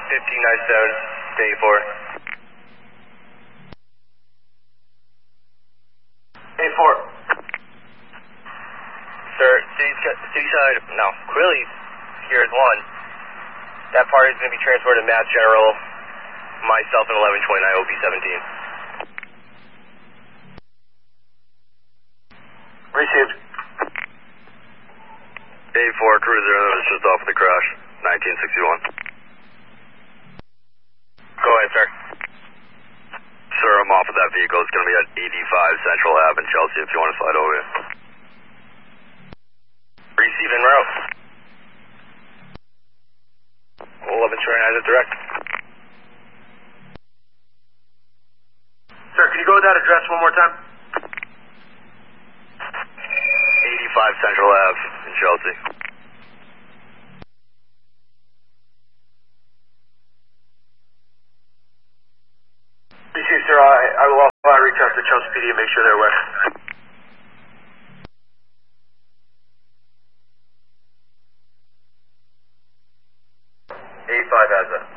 1597, day 4. Day 4. Sir, city side, no, Quilly, here's 1. That party is going to be transported to Mass General, myself and 1129 OP 17. Received. Day 4, cruiser, that was just off of the crash, 1961. Go ahead, sir. Sir, I'm off of that vehicle. It's going to be at 85 Central Ave in Chelsea if you want to slide over here. Receive en route. 1129 is direct. Sir, can you go with that address one more time? 85 Central Ave in Chelsea. Received, sir. I will also reach out to Chelsea PD and make sure they're aware. 85 has that.